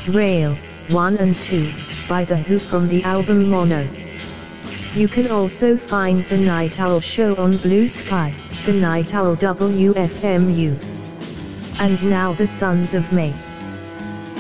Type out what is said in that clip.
Rail 1 and 2, by The Who from the album Mono. You can also find The Night Owl Show on Blue Sky, The Night Owl WFMU. And now The Sons of May.